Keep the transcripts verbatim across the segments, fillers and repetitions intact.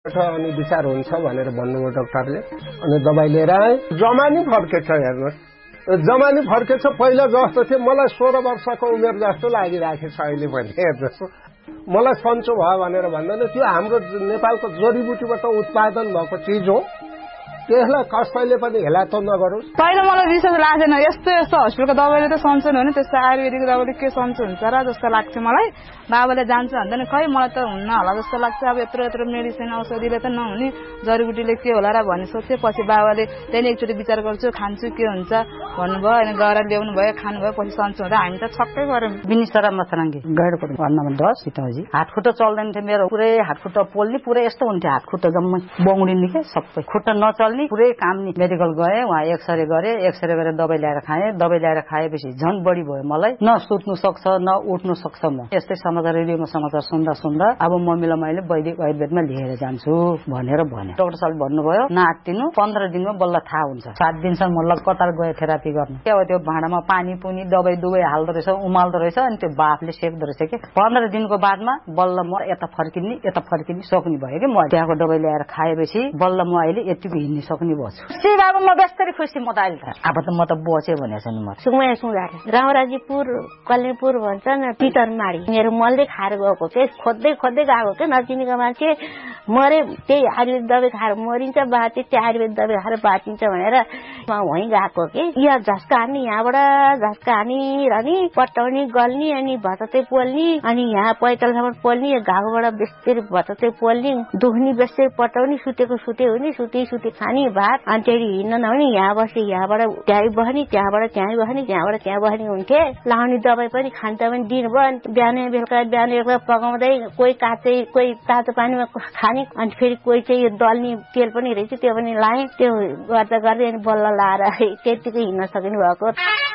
अनि विचार हुन्छ भनेर भन्नुभयो डाक्टरले। अनि दबाई लिएर आए, जमानी फर्केछ। हेर्नुहोस्, जमानी फर्केछ। पहिला जस्तो थियो मलाई सोह्र वर्षको उमेर जस्तो लागिराखेको छ अहिले पनि। हेर्नुहोस्, मलाई सन्चो भयो भनेर भन्दैन, त्यो हाम्रो नेपालको जडीबुटीबाट उत्पादन भएको चिज हो, त्यसलाई कसैले पनि हेला त नगरोस्। पहिला मलाई विश्वास लाग्दैन, यस्तो यस्तो हस्पिटलको दबाईले त सन्चो हुने, त्यस्तो आयुर्वेदिक दबाईले के सन्चो हुन्छ र जस्तो लाग्थ्यो मलाई। बाबाले जान्छ भन्दैन, खै मलाई त हुन्न होला जस्तो लाग्छ। अब यत्रो यत्रो मेडिसिन औषधिले त नहुने, जडीबुटीले के होला र भन्ने सोचेपछि बाबाले त्यहाँदेखि एकचोटि विचार गर्छु, खान्छु के हुन्छ भन्नुभयो। अनि गएर ल्याउनु भयो, खानुभयो, पछि सन्चो हुँदा हामी त छक्कै गऱ्यौँ। विनिसरा मसराङ्गी गैडको भन्नमा दस सीताजी हातखुट्टा चल्दैन थियो मेरो, पुरै हातखुट्टा पोल्ने, पुरै यस्तो हुन्थ्यो हातखुट्टा जम्मै बौडिने के सबै, खुट्टा नचल्ने, पुरै काम नि। मेडिकल गएँ, वहाँ एक्सरे गरेँ, एक्सरे गरेर दबाई ल्याएर खाएँ। दबाई ल्याएर खाएपछि झन् बढी भयो मलाई, न सुत्नु सक्छ न उठ्नु सक्छ। म यस्तै समाचार रेडियोमा समाचार सुन्दा सुन्दा अब मम्मीलाई मैले वैदिक आयुर्वेदमा लिएर जान्छु भनेर भने। डाक्टर साहबले भन्नुभयो नातिनु पन्ध्र दिनमा बल्ल थाहा हुन्छ। सात दिनसम्म म लगातार गए थेरापी गर्न। के हो त्यो भाँडामा पानी पुनी दबाई दुबाई हाल्दो रहेछ, उमाल्दो रहेछ, अनि त्यो बाफले सेक्दो रहेछ कि। पन्ध्र दिनको बादमा बल्ल म यता फर्किने यता फर्किने सक्ने भयो कि। म त्यहाँको दबाई ल्याएर खाएपछि बल्ल म अहिले यतिको हिँड्ने सक्ने भयो। खुसी बाबु म बेस्तरी खुसी। म त अहिले त अब त म त बचे भनेको छु नि। म सुमया सुगार रामराजीपुर कल्याणपुर भन्छ न, टिटरमाडी मेरो मलले खाएर गएको के, खोज्दै खोज्दै गएको के। नचिनेको मान्छे मरे, त्यही आयुर्वेद दबाई खाएर मरिन्छ, बाँचे त्यही आयुर्वेद दबाई खाएर बाँचिन्छ भनेर वहीँ गएको कि। यहाँ झस्का हान्ने, यहाँबाट झस्का हानी रहने, पटाउने गल्ने, अनि भततै पोल्ने, अनि यहाँ पैतालसम्म पोल्ने, घाउबाट बेस्तरी भततै पोल्ने, दुख्ने बेस्तरी पटाउने, सुतेको सुते हुने, सुते सुते खाने भात। अनि त्यही हिँड्न नहुने, यहाँ बस्ने, यहाँबाट त्यहीँ बस्ने, त्यहाँबाट त्यहीँ बस्ने, त्यहाँबाट त्यहाँ बस्ने हुन्थे। लाउने दबाई पनि खान्छ पनि दिनुभयो। अनि बिहान बेलुका बिहान बेलुका पकाउँदै, कोही काँचै कोही तातो पानीमा खाने, अनि फेरि कोही चाहिँ यो दल्ने तेल पनि रहेछ त्यो पनि लाएँ। त्यो गर्दा गर्दै अनि बल्ल लाएर त्यतिकै हिँड्न सक्नु भएको।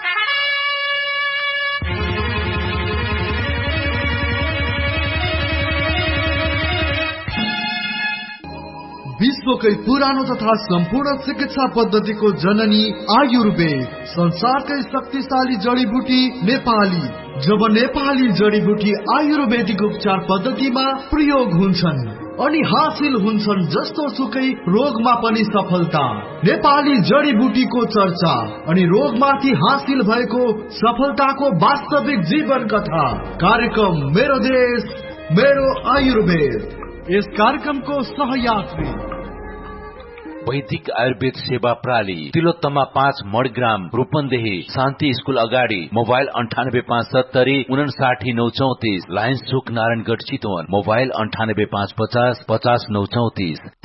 विश्वकै पुरानो तथा सम्पूर्ण चिकित्सा पद्धतिको जननी आयुर्वेद, संसारकै शक्तिशाली जडीबुटी नेपाली। जब नेपाली जडीबुटी आयुर्वेदिक उपचार पद्धतिमा प्रयोग हुन्छन् अनि हासिल हुन्छन् जस्तो सुकै रोगमा पनि सफलता। नेपाली जडीबुटीको चर्चा अनि रोगमाथि हासिल भएको सफलताको वास्तविक जीवन कथा। कार्यक्रम मेरो देश मेरो आयुर्वेद। यस कार्यक्रमको सहयात्री वैदिक आयुर्वेद सेवा प्रणाली, तिलोत्तमा पाँच मडग्राम, रूपन्देही, शान्ति स्कूल अगाडि। मोबाइल अन्ठानब्बे पाँच सत्तरी उनासाठी नौ चौतिस, लायन्स चोक नारायणगढ चितवन। मोबाइल अन्ठानब्बे पाँच पचास पचास नौ चौतिस।